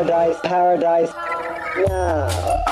Paradise Now.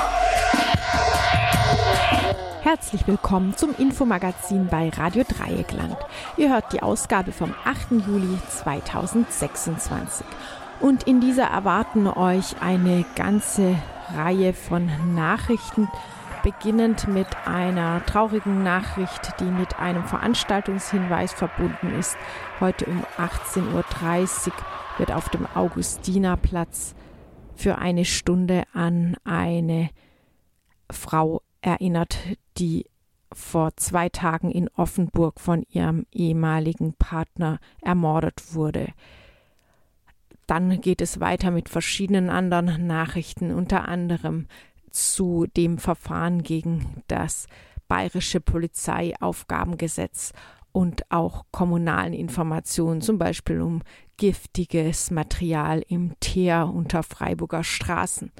Herzlich willkommen zum Infomagazin bei Radio Dreieckland. Ihr hört die Ausgabe vom 8. Juli 2026. Und in dieser erwarten euch eine ganze Reihe von Nachrichten, beginnend mit einer traurigen Nachricht, die mit einem Veranstaltungshinweis verbunden ist. Heute um 18.30 Uhr wird auf dem Augustinerplatz für eine Stunde an eine Frau erinnert, die vor 2 Tagen in Offenburg von ihrem ehemaligen Partner ermordet wurde. Dann geht es weiter mit verschiedenen anderen Nachrichten, unter anderem zu dem Verfahren gegen das Bayerische Polizeiaufgabengesetz und auch kommunalen Informationen, zum Beispiel um giftiges Material im Teer unter Freiburger Straßen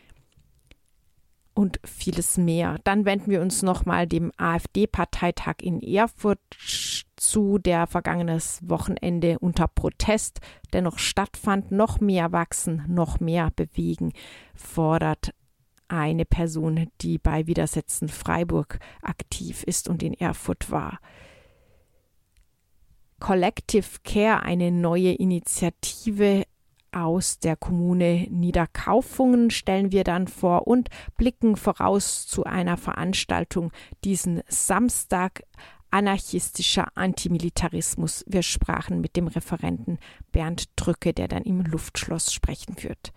und vieles mehr. Dann wenden wir uns nochmal dem AfD-Parteitag in Erfurt zu, der vergangenes Wochenende unter Protest dennoch stattfand. Noch mehr wachsen, noch mehr bewegen, fordert eine Person, die bei Widersetzen Freiburg aktiv ist und in Erfurt war. Collective Care, eine neue Initiative aus der Kommune Niederkaufungen, stellen wir dann vor und blicken voraus zu einer Veranstaltung diesen Samstag, anarchistischer Antimilitarismus. Wir sprachen mit dem Referenten Bernd Drücke, der dann im Luftschloss sprechen wird.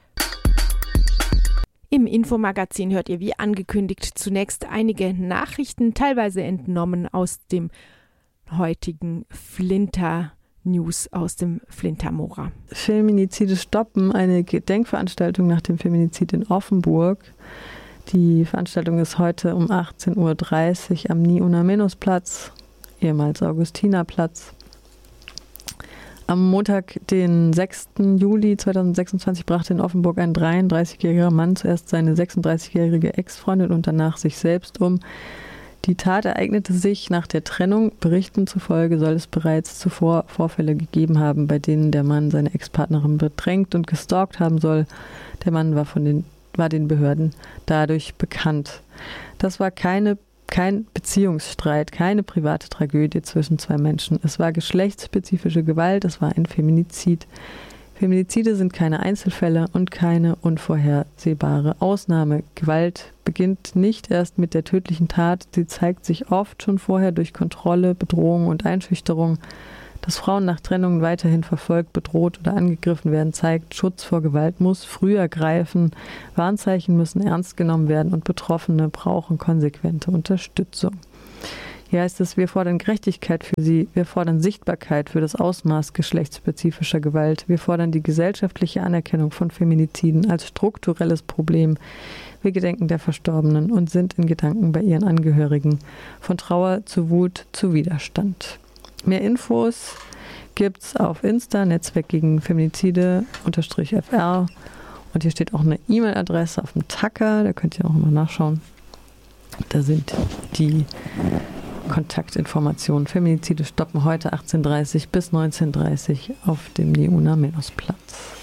Im Infomagazin hört ihr wie angekündigt zunächst einige Nachrichten, teilweise entnommen aus dem heutigen Flinter-News aus dem Flintermora. Feminizide stoppen, eine Gedenkveranstaltung nach dem Feminizid in Offenburg. Die Veranstaltung ist heute um 18.30 Uhr am Ni-Una-Menos-Platz, ehemals Augustinerplatz. Am Montag, den 6. Juli 2026, brachte in Offenburg ein 33-jähriger Mann zuerst seine 36-jährige Ex-Freundin und danach sich selbst um. Die Tat ereignete sich nach der Trennung. Berichten zufolge soll es bereits zuvor Vorfälle gegeben haben, bei denen der Mann seine Ex-Partnerin bedrängt und gestalkt haben soll. Der Mann war den Behörden dadurch bekannt. Das war kein Beziehungsstreit, keine private Tragödie zwischen 2 Menschen. Es war geschlechtsspezifische Gewalt, es war ein Feminizid. Feminizide sind keine Einzelfälle und keine unvorhersehbare Ausnahme. Gewalt beginnt nicht erst mit der tödlichen Tat, sie zeigt sich oft schon vorher durch Kontrolle, Bedrohung und Einschüchterung. Dass Frauen nach Trennungen weiterhin verfolgt, bedroht oder angegriffen werden, zeigt, Schutz vor Gewalt muss früher greifen, Warnzeichen müssen ernst genommen werden und Betroffene brauchen konsequente Unterstützung. Hier heißt es, wir fordern Gerechtigkeit für sie, wir fordern Sichtbarkeit für das Ausmaß geschlechtsspezifischer Gewalt, wir fordern die gesellschaftliche Anerkennung von Feminiziden als strukturelles Problem. Wir gedenken der Verstorbenen und sind in Gedanken bei ihren Angehörigen. Von Trauer zu Wut zu Widerstand. Mehr Infos gibt's auf Insta, Netzwerk gegen Feminizide _FR. Und hier steht auch eine E-Mail-Adresse auf dem Tacker, da könnt ihr auch mal nachschauen. Da sind die Kontaktinformationen. Feminizide stoppen heute 18.30 bis 19.30 auf dem Ni-Una-Menos-Platz.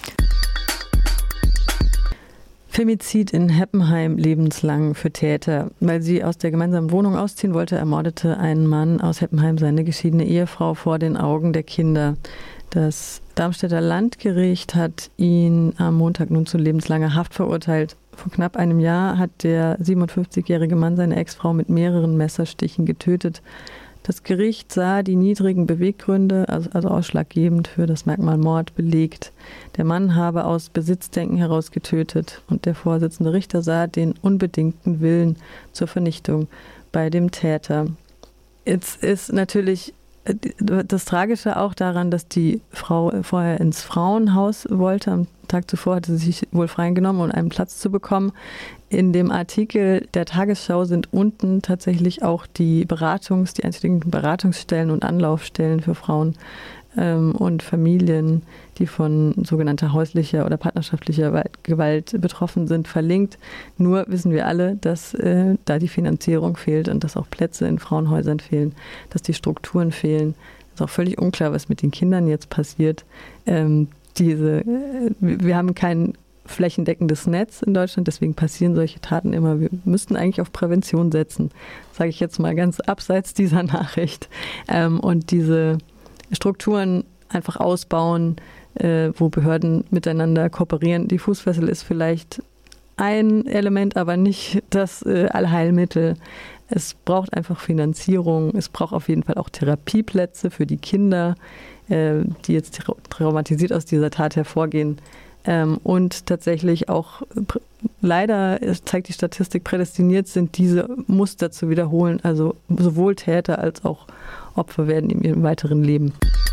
Femizid in Heppenheim lebenslang für Täter. Weil sie aus der gemeinsamen Wohnung ausziehen wollte, ermordete ein Mann aus Heppenheim seine geschiedene Ehefrau vor den Augen der Kinder. Das Darmstädter Landgericht hat ihn am Montag nun zu lebenslanger Haft verurteilt. Vor knapp einem Jahr hat der 57-jährige Mann seine Ex-Frau mit mehreren Messerstichen getötet. Das Gericht sah die niedrigen Beweggründe, also ausschlaggebend für das Merkmal Mord, belegt. Der Mann habe aus Besitzdenken heraus getötet und der Vorsitzende Richter sah den unbedingten Willen zur Vernichtung bei dem Täter. Jetzt ist natürlich das Tragische auch daran, dass die Frau vorher ins Frauenhaus wollte. Am Tag zuvor hatte sie sich wohl freigenommen, um einen Platz zu bekommen. In dem Artikel der Tagesschau sind unten tatsächlich auch die einzigen Beratungsstellen und Anlaufstellen für Frauen und Familien, die von sogenannter häuslicher oder partnerschaftlicher Gewalt betroffen sind, verlinkt. Nur wissen wir alle, dass da die Finanzierung fehlt und dass auch Plätze in Frauenhäusern fehlen, dass die Strukturen fehlen. Es ist auch völlig unklar, was mit den Kindern jetzt passiert. Wir haben keinen flächendeckendes Netz in Deutschland, deswegen passieren solche Taten immer. Wir müssten eigentlich auf Prävention setzen, sage ich jetzt mal ganz abseits dieser Nachricht. Und diese Strukturen einfach ausbauen, wo Behörden miteinander kooperieren. Die Fußfessel ist vielleicht ein Element, aber nicht das Allheilmittel. Es braucht einfach Finanzierung. Es braucht auf jeden Fall auch Therapieplätze für die Kinder, die jetzt traumatisiert aus dieser Tat hervorgehen. Und tatsächlich auch, leider zeigt die Statistik, prädestiniert sind, diese Muster zu wiederholen. Also sowohl Täter als auch Opfer werden in ihrem weiteren Leben.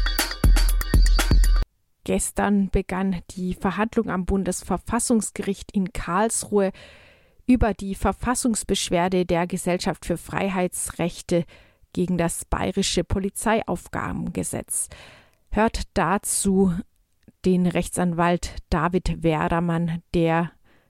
Gestern begann die Verhandlung am Bundesverfassungsgericht in Karlsruhe über die Verfassungsbeschwerde der Gesellschaft für Freiheitsrechte gegen das Bayerische Polizeiaufgabengesetz. Hört dazu den Rechtsanwalt David Werdermann, der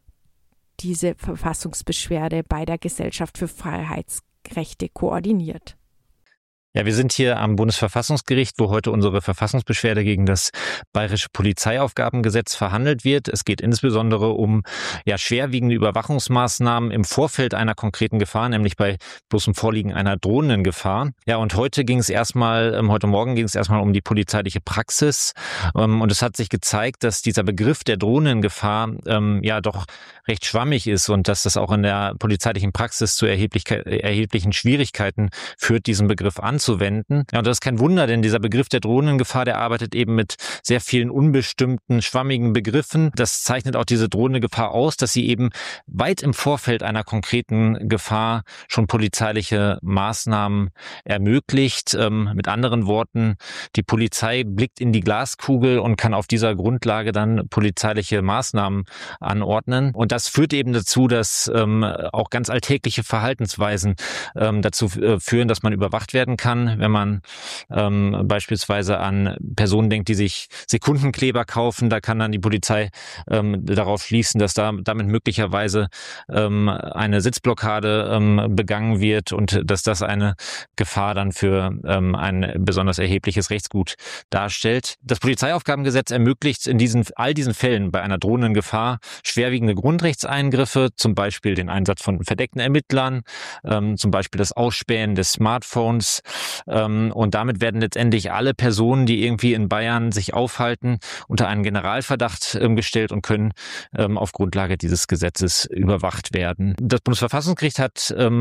diese Verfassungsbeschwerde bei der Gesellschaft für Freiheitsrechte koordiniert. Ja, wir sind hier am Bundesverfassungsgericht, wo heute unsere Verfassungsbeschwerde gegen das Bayerische Polizeiaufgabengesetz verhandelt wird. Es geht insbesondere um schwerwiegende Überwachungsmaßnahmen im Vorfeld einer konkreten Gefahr, nämlich bei bloßem Vorliegen einer drohenden Gefahr. Ja, und heute Morgen ging es erstmal um die polizeiliche Praxis. Und es hat sich gezeigt, dass dieser Begriff der drohenden Gefahr doch recht schwammig ist und dass das auch in der polizeilichen Praxis zu erheblichen Schwierigkeiten führt, diesen Begriff anzuwenden. Ja, und das ist kein Wunder, denn dieser Begriff der drohenden Gefahr, der arbeitet eben mit sehr vielen unbestimmten, schwammigen Begriffen. Das zeichnet auch diese drohende Gefahr aus, dass sie eben weit im Vorfeld einer konkreten Gefahr schon polizeiliche Maßnahmen ermöglicht. Mit anderen Worten, die Polizei blickt in die Glaskugel und kann auf dieser Grundlage dann polizeiliche Maßnahmen anordnen. Und das führt eben dazu, dass auch ganz alltägliche Verhaltensweisen dazu führen, dass man überwacht werden kann. Wenn man beispielsweise an Personen denkt, die sich Sekundenkleber kaufen, da kann dann die Polizei darauf schließen, dass damit möglicherweise eine Sitzblockade begangen wird und dass das eine Gefahr dann für ein besonders erhebliches Rechtsgut darstellt. Das Polizeiaufgabengesetz ermöglicht in all diesen Fällen bei einer drohenden Gefahr schwerwiegende Grundrechtseingriffe, zum Beispiel den Einsatz von verdeckten Ermittlern, zum Beispiel das Ausspähen des Smartphones. Und damit werden letztendlich alle Personen, die irgendwie in Bayern sich aufhalten, unter einen Generalverdacht gestellt und können auf Grundlage dieses Gesetzes überwacht werden. Das Bundesverfassungsgericht hat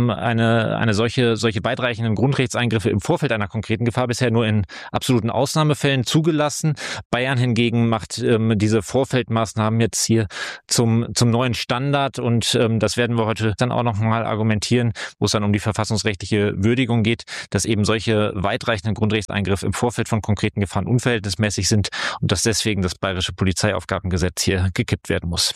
solche weitreichenden Grundrechtseingriffe im Vorfeld einer konkreten Gefahr bisher nur in absoluten Ausnahmefällen zugelassen. Bayern hingegen macht diese Vorfeldmaßnahmen jetzt hier zum neuen Standard und das werden wir heute dann auch noch mal argumentieren, wo es dann um die verfassungsrechtliche Würdigung geht, dass eben solche weitreichenden Grundrechtseingriffe im Vorfeld von konkreten Gefahren unverhältnismäßig sind und dass deswegen das Bayerische Polizeiaufgabengesetz hier gekippt werden muss.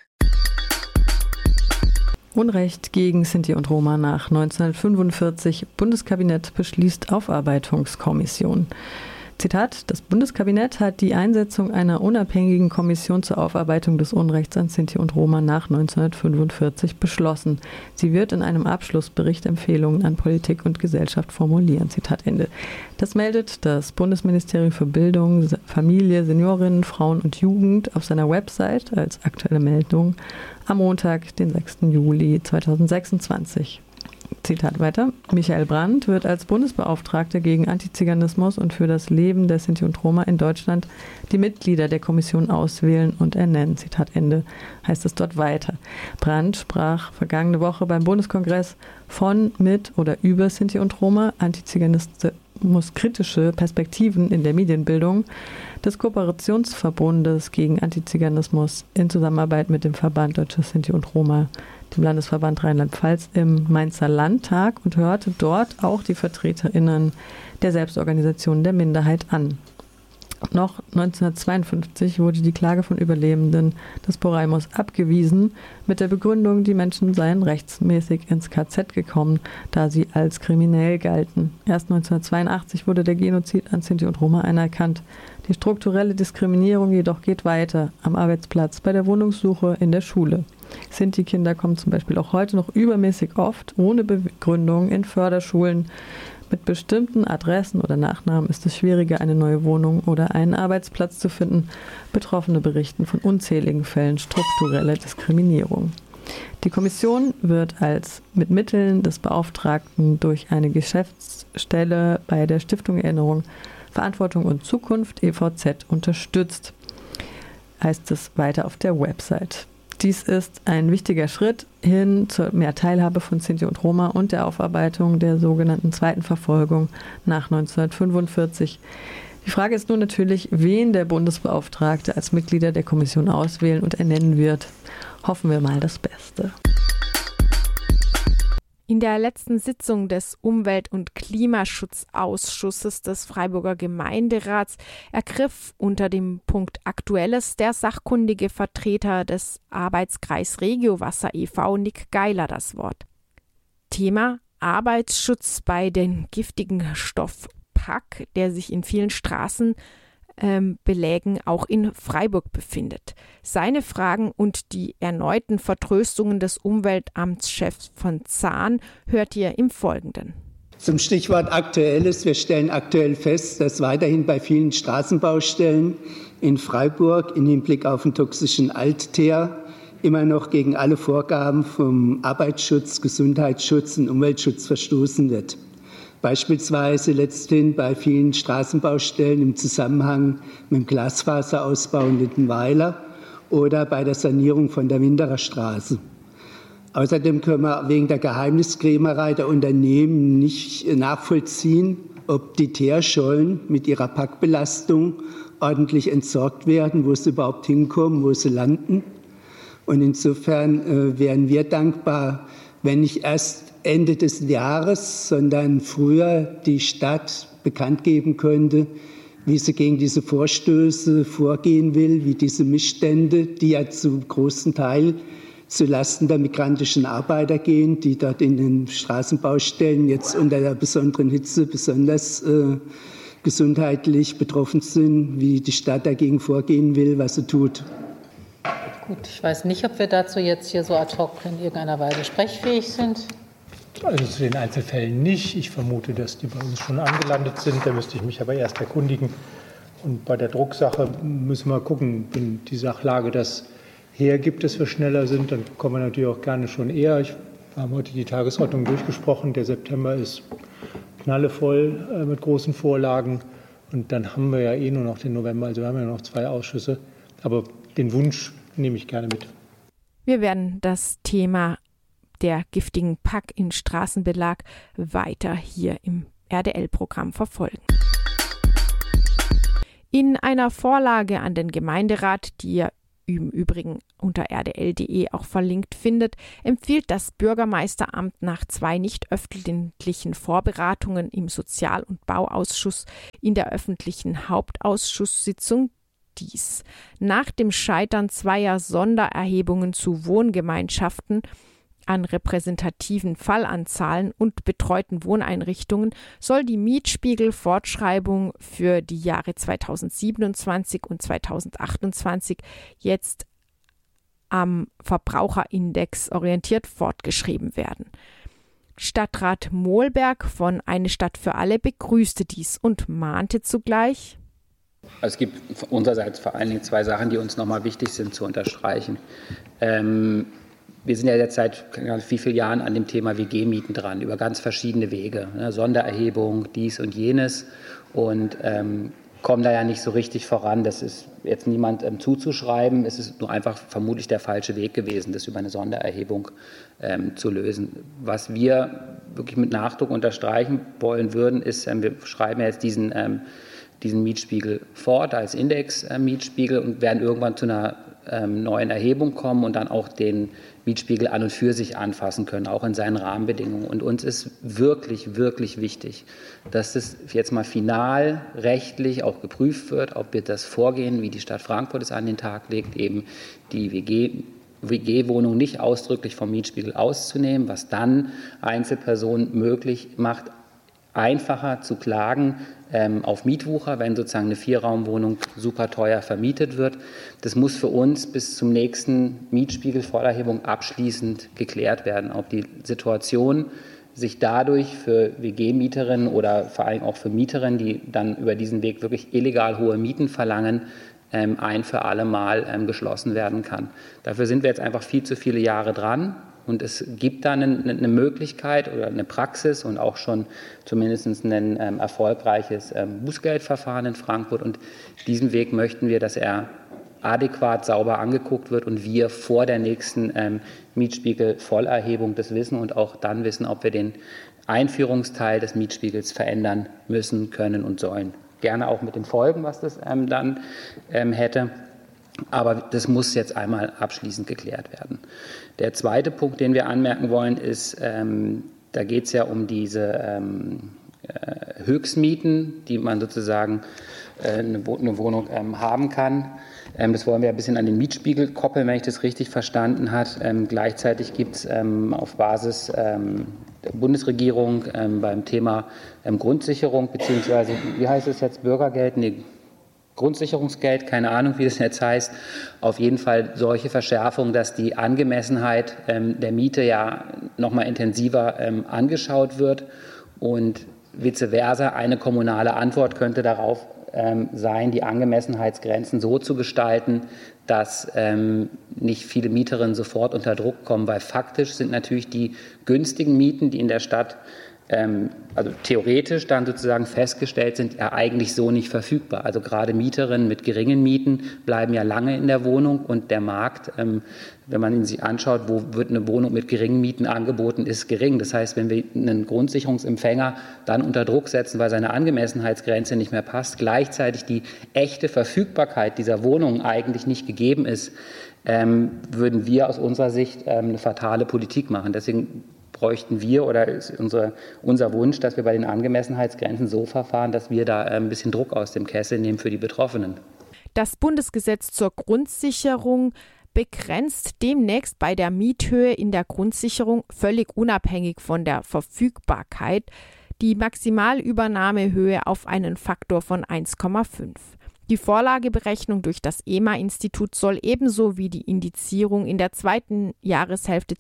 Unrecht gegen Sinti und Roma nach 1945. Bundeskabinett beschließt Aufarbeitungskommission. Zitat: Das Bundeskabinett hat die Einsetzung einer unabhängigen Kommission zur Aufarbeitung des Unrechts an Sinti und Roma nach 1945 beschlossen. Sie wird in einem Abschlussbericht Empfehlungen an Politik und Gesellschaft formulieren. Zitat Ende. Das meldet das Bundesministerium für Bildung, Familie, Seniorinnen, Frauen und Jugend auf seiner Website als aktuelle Meldung am Montag, den 6. Juli 2026. Zitat weiter. Michael Brandt wird als Bundesbeauftragter gegen Antiziganismus und für das Leben der Sinti und Roma in Deutschland die Mitglieder der Kommission auswählen und ernennen. Zitat Ende, heißt es dort weiter. Brandt sprach vergangene Woche beim Bundeskongress von, mit oder über Sinti und Roma, antiziganismuskritische Perspektiven in der Medienbildung des Kooperationsverbundes gegen Antiziganismus in Zusammenarbeit mit dem Verband Deutscher Sinti und Roma, dem Landesverband Rheinland-Pfalz, im Mainzer Landtag und hörte dort auch die VertreterInnen der Selbstorganisation der Minderheit an. Noch 1952 wurde die Klage von Überlebenden des Porajmos abgewiesen, mit der Begründung, die Menschen seien rechtsmäßig ins KZ gekommen, da sie als kriminell galten. Erst 1982 wurde der Genozid an Sinti und Roma anerkannt. Die strukturelle Diskriminierung jedoch geht weiter, am Arbeitsplatz, bei der Wohnungssuche, in der Schule. Sinti-Kinder kommen zum Beispiel auch heute noch übermäßig oft ohne Begründung in Förderschulen Mit bestimmten Adressen oder Nachnamen ist es schwieriger, eine neue Wohnung oder einen Arbeitsplatz zu finden. Betroffene berichten von unzähligen Fällen struktureller Diskriminierung. Die Kommission wird als mit Mitteln des Beauftragten durch eine Geschäftsstelle bei der Stiftung Erinnerung, Verantwortung und Zukunft EVZ unterstützt, heißt es weiter auf der Website. Dies ist ein wichtiger Schritt hin zur mehr Teilhabe von Sinti und Roma und der Aufarbeitung der sogenannten zweiten Verfolgung nach 1945. Die Frage ist nun natürlich, wen der Bundesbeauftragte als Mitglieder der Kommission auswählen und ernennen wird. Hoffen wir mal das Beste. In der letzten Sitzung des Umwelt- und Klimaschutzausschusses des Freiburger Gemeinderats ergriff unter dem Punkt Aktuelles der sachkundige Vertreter des Arbeitskreis Regiowasser e.V. Nick Geiler das Wort. Thema: Arbeitsschutz bei den giftigen Stoff PAK, der sich in vielen Straßenbelägen auch in Freiburg befindet. Seine Fragen und die erneuten Vertröstungen des Umweltamtschefs von Zahn hört ihr im Folgenden. Zum Stichwort Aktuelles. Wir stellen aktuell fest, dass weiterhin bei vielen Straßenbaustellen in Freiburg im Hinblick auf den toxischen Altteer immer noch gegen alle Vorgaben vom Arbeitsschutz, Gesundheitsschutz und Umweltschutz verstoßen wird. Beispielsweise letzthin bei vielen Straßenbaustellen im Zusammenhang mit dem Glasfaserausbau in Littenweiler oder bei der Sanierung von der Winderer Straße. Außerdem können wir wegen der Geheimniskrämerei der Unternehmen nicht nachvollziehen, ob die Teerschollen mit ihrer Packbelastung ordentlich entsorgt werden, wo sie überhaupt hinkommen, wo sie landen. Und insofern wären wir dankbar, wenn nicht erst Ende des Jahres, sondern früher die Stadt bekannt geben könnte, wie sie gegen diese Vorstöße vorgehen will, wie diese Missstände, die ja zum großen Teil zulasten der migrantischen Arbeiter gehen, die dort in den Straßenbaustellen jetzt unter der besonderen Hitze besonders gesundheitlich betroffen sind, wie die Stadt dagegen vorgehen will, was sie tut. Gut, ich weiß nicht, ob wir dazu jetzt hier so ad hoc in irgendeiner Weise sprechfähig sind. Also zu den Einzelfällen nicht. Ich vermute, dass die bei uns schon angelandet sind. Da müsste ich mich aber erst erkundigen. Und bei der Drucksache müssen wir gucken, wenn die Sachlage das hergibt, dass wir schneller sind, dann kommen wir natürlich auch gerne schon eher. Wir haben heute die Tagesordnung durchgesprochen. Der September ist knallevoll mit großen Vorlagen. Und dann haben wir ja eh nur noch den November. Also wir haben ja noch 2 Ausschüsse. Aber den Wunsch nehme ich gerne mit. Wir werden das Thema der giftigen Pack in Straßenbelag weiter hier im RDL-Programm verfolgen. In einer Vorlage an den Gemeinderat, die ihr im Übrigen unter rdl.de auch verlinkt findet, empfiehlt das Bürgermeisteramt nach 2 nicht öffentlichen Vorberatungen im Sozial- und Bauausschuss in der öffentlichen Hauptausschusssitzung dies. Nach dem Scheitern 2 Sondererhebungen zu Wohngemeinschaften an repräsentativen Fallanzahlen und betreuten Wohneinrichtungen soll die Mietspiegelfortschreibung für die Jahre 2027 und 2028 jetzt am Verbraucherindex orientiert fortgeschrieben werden. Stadtrat Mohlberg von Eine Stadt für alle begrüßte dies und mahnte zugleich: Es gibt unsererseits vor allen Dingen 2 Sachen, die uns nochmal wichtig sind zu unterstreichen. Wir sind ja jetzt seit wie vielen Jahren an dem Thema WG-Mieten dran, über ganz verschiedene Wege, ne? Sondererhebung, dies und jenes, und kommen da ja nicht so richtig voran. Das ist jetzt niemand zuzuschreiben. Es ist nur einfach vermutlich der falsche Weg gewesen, das über eine Sondererhebung zu lösen. Was wir wirklich mit Nachdruck unterstreichen wollen würden, ist, wir schreiben ja jetzt diesen Mietspiegel fort als Index-Mietspiegel und werden irgendwann zu einer neuen Erhebung kommen und dann auch den Mietspiegel an und für sich anfassen können, auch in seinen Rahmenbedingungen. Und uns ist wirklich, wirklich wichtig, dass das jetzt mal final rechtlich auch geprüft wird, ob wir das Vorgehen, wie die Stadt Frankfurt es an den Tag legt, eben die WG-Wohnung nicht ausdrücklich vom Mietspiegel auszunehmen, was dann Einzelpersonen möglich macht, einfacher zu klagen auf Mietwucher, wenn sozusagen eine 4-Raumwohnung super teuer vermietet wird. Das muss für uns bis zum nächsten Mietspiegel Vorderhebung abschließend geklärt werden, ob die Situation sich dadurch für WG-Mieterinnen oder vor allem auch für Mieterinnen, die dann über diesen Weg wirklich illegal hohe Mieten verlangen, ein für alle Mal geschlossen werden kann. Dafür sind wir jetzt einfach viel zu viele Jahre dran. Und es gibt da eine Möglichkeit oder eine Praxis und auch schon zumindest ein erfolgreiches Bußgeldverfahren in Frankfurt. Und diesen Weg möchten wir, dass er adäquat sauber angeguckt wird und wir vor der nächsten Mietspiegel-Vollerhebung das wissen und auch dann wissen, ob wir den Einführungsteil des Mietspiegels verändern müssen, können und sollen. Gerne auch mit den Folgen, was das dann hätte. Aber das muss jetzt einmal abschließend geklärt werden. Der zweite Punkt, den wir anmerken wollen, ist, da geht es ja um diese Höchstmieten, die man sozusagen eine Wohnung haben kann. Das wollen wir ein bisschen an den Mietspiegel koppeln, wenn ich das richtig verstanden habe. Gleichzeitig gibt es auf Basis der Bundesregierung beim Thema Grundsicherung, beziehungsweise, wie heißt es jetzt, Bürgergeld? Nee, Grundsicherungsgeld, keine Ahnung, wie das jetzt heißt, auf jeden Fall solche Verschärfungen, dass die Angemessenheit der Miete ja nochmal intensiver angeschaut wird und vice versa. Eine kommunale Antwort könnte darauf sein, die Angemessenheitsgrenzen so zu gestalten, dass nicht viele Mieterinnen sofort unter Druck kommen, weil faktisch sind natürlich die günstigen Mieten, die in der Stadt also theoretisch dann sozusagen festgestellt sind, ja eigentlich so nicht verfügbar. Also gerade Mieterinnen mit geringen Mieten bleiben ja lange in der Wohnung und der Markt, wenn man ihn sich anschaut, wo wird eine Wohnung mit geringen Mieten angeboten, ist gering. Das heißt, wenn wir einen Grundsicherungsempfänger dann unter Druck setzen, weil seine Angemessenheitsgrenze nicht mehr passt, gleichzeitig die echte Verfügbarkeit dieser Wohnung eigentlich nicht gegeben ist, würden wir aus unserer Sicht eine fatale Politik machen. Deswegen bräuchten wir oder ist unser Wunsch, dass wir bei den Angemessenheitsgrenzen so verfahren, dass wir da ein bisschen Druck aus dem Kessel nehmen für die Betroffenen. Das Bundesgesetz zur Grundsicherung begrenzt demnächst bei der Miethöhe in der Grundsicherung völlig unabhängig von der Verfügbarkeit die Maximalübernahmehöhe auf einen Faktor von 1,5. Die Vorlageberechnung durch das EMA-Institut soll ebenso wie die Indizierung in der zweiten Jahreshälfte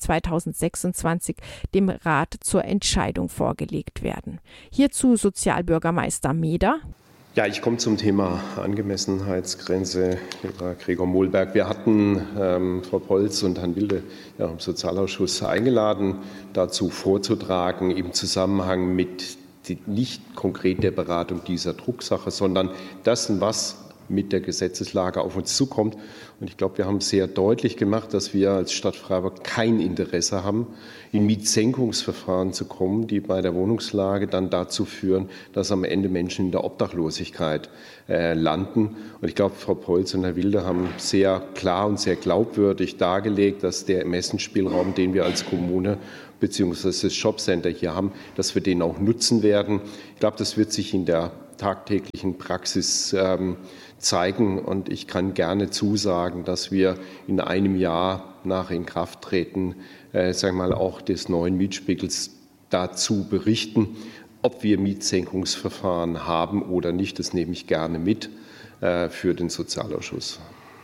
2026 dem Rat zur Entscheidung vorgelegt werden. Hierzu Sozialbürgermeister Meder. Ja, ich komme zum Thema Angemessenheitsgrenze, lieber Gregor Mohlberg. Wir hatten Frau Polz und Herrn Wilde ja, im Sozialausschuss eingeladen, dazu vorzutragen im Zusammenhang mit nicht konkret der Beratung dieser Drucksache, sondern dessen, was mit der Gesetzeslage auf uns zukommt. Und ich glaube, wir haben sehr deutlich gemacht, dass wir als Stadt Freiburg kein Interesse haben, in Mietsenkungsverfahren zu kommen, die bei der Wohnungslage dann dazu führen, dass am Ende Menschen in der Obdachlosigkeit landen. Und ich glaube, Frau Polz und Herr Wilde haben sehr klar und sehr glaubwürdig dargelegt, dass der Ermessensspielraum, den wir als Kommune bzw. das Jobcenter hier haben, dass wir den auch nutzen werden. Ich glaube, das wird sich in der tagtäglichen Praxis zeigen. Und ich kann gerne zusagen, dass wir in einem Jahr nach Inkrafttreten sagen wir mal, auch des neuen Mietspiegels dazu berichten, ob wir Mietsenkungsverfahren haben oder nicht. Das nehme ich gerne mit für den Sozialausschuss.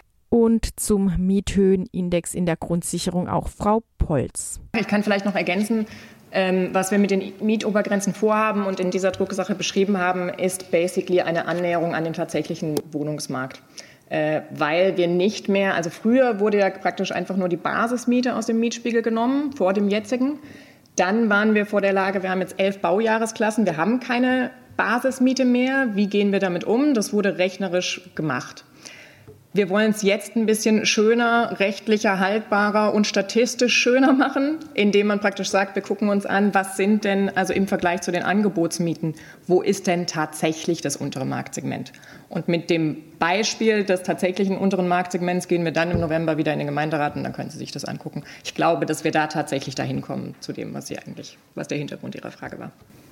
Und zum Miethöhenindex in der Grundsicherung auch Frau Polz. Ich kann vielleicht noch ergänzen, was wir mit den Mietobergrenzen vorhaben und in dieser Drucksache beschrieben haben, ist basically eine Annäherung an den tatsächlichen Wohnungsmarkt. Weil wir nicht mehr, also früher wurde ja praktisch einfach nur die Basismiete aus dem Mietspiegel genommen, vor dem jetzigen. Dann waren wir vor der Lage, wir haben jetzt 11 Baujahresklassen, wir haben keine Basismiete mehr. Wie gehen wir damit um? Das wurde rechnerisch gemacht. Wir wollen es jetzt ein bisschen schöner, rechtlicher, haltbarer und statistisch schöner machen, indem man praktisch sagt, wir gucken uns an, was sind denn, also im Vergleich zu den Angebotsmieten, wo ist denn tatsächlich das untere Marktsegment? Und mit dem Beispiel des tatsächlichen unteren Marktsegments gehen wir dann im November wieder in den Gemeinderat und dann können Sie sich das angucken. Ich glaube, dass wir da tatsächlich dahin kommen zu dem, was der Hintergrund Ihrer Frage war.